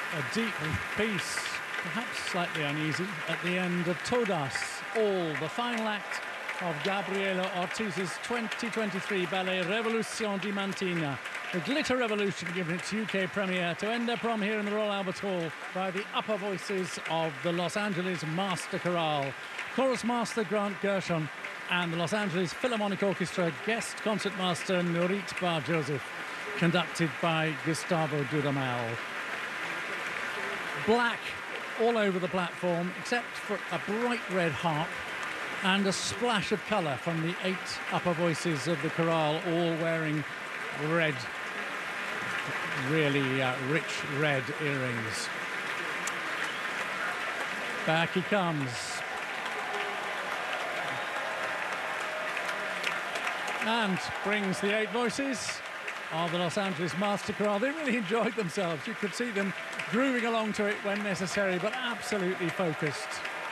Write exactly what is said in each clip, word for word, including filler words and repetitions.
A deep piece, perhaps slightly uneasy, at the end of Todas, All, the final act of Gabriela Ortiz's twenty twenty-three ballet Revolution Diamantina. The Glitter Revolution given its U K premiere to end their prom here in the Royal Albert Hall by the upper voices of the Los Angeles Master Chorale, Chorus Master Grant Gershon, and the Los Angeles Philharmonic Orchestra guest concertmaster Nurit Bar-Joseph, conducted by Gustavo Dudamel. Black all over the platform, except for a bright red harp and a splash of colour from the eight upper voices of the chorale, all wearing red, really uh, rich red earrings. Back he comes. And brings the eight voices of the Los Angeles Master Chorale. They really enjoyed themselves. You could see them grooving along to it when necessary, but absolutely focused.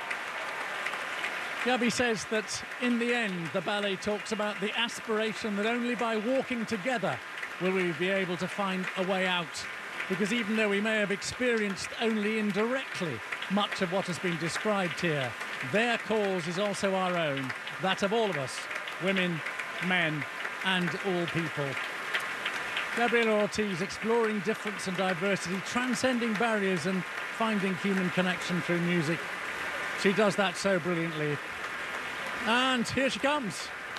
Gabi says that in the end, the ballet talks about the aspiration that only by walking together will we be able to find a way out. Because even though we may have experienced only indirectly much of what has been described here, their cause is also our own, that of all of us, women, men, and all people. Gabriela Ortiz exploring difference and diversity, transcending barriers and finding human connection through music. She does that so brilliantly. And here she comes.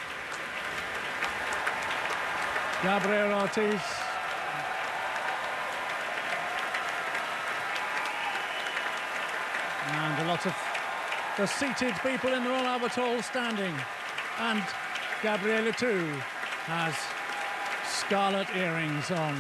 Gabriela Ortiz. And a lot of the seated people in the Royal Albert Hall standing. And Gabriela too has scarlet earrings on.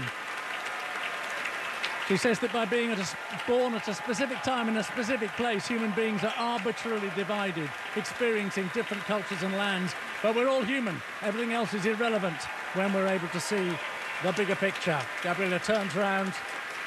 She says that by being at a, born at a specific time in a specific place, human beings are arbitrarily divided, experiencing different cultures and lands, but we're all human. Everything else is irrelevant when we're able to see the bigger picture. Gabriela turns around,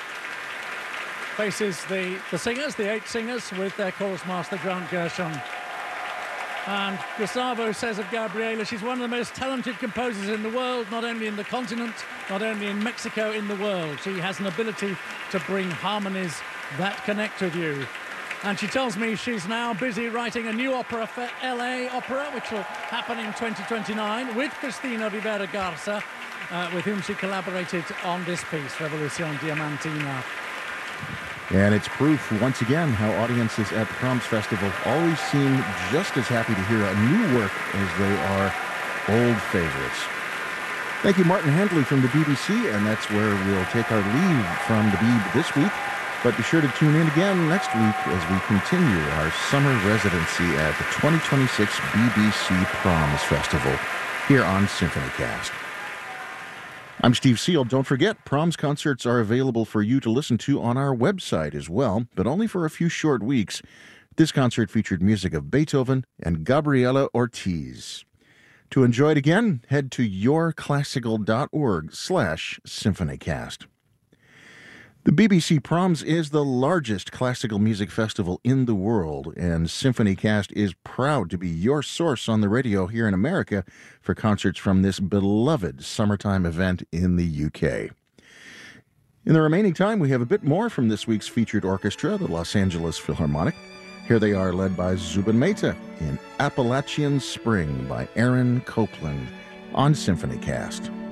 faces the, the singers, the eight singers, with their chorus master, Grant Gershon. And Gustavo says of Gabriela, she's one of the most talented composers in the world, not only in the continent, not only in Mexico, in the world. She has an ability to bring harmonies that connect with you. And she tells me she's now busy writing a new opera for L A Opera, which will happen in twenty twenty-nine, with Cristina Rivera Garza, uh, with whom she collaborated on this piece, Revolution Diamantina. And it's proof, once again, how audiences at the Proms Festival always seem just as happy to hear a new work as they are old favorites. Thank you, Martin Handley from the B B C, and that's where we'll take our leave from the Beeb this week. But be sure to tune in again next week as we continue our summer residency at the twenty twenty-six B B C Proms Festival here on SymphonyCast. I'm Steve Seal. Don't forget, Proms concerts are available for you to listen to on our website as well, but only for a few short weeks. This concert featured music of Beethoven and Gabriela Ortiz. To enjoy it again, head to yourclassical.org slash SymphonyCast. The B B C Proms is the largest classical music festival in the world, and SymphonyCast is proud to be your source on the radio here in America for concerts from this beloved summertime event in the U K. In the remaining time, we have a bit more from this week's featured orchestra, the Los Angeles Philharmonic. Here they are, led by Zubin Mehta in Appalachian Spring by Aaron Copland on SymphonyCast.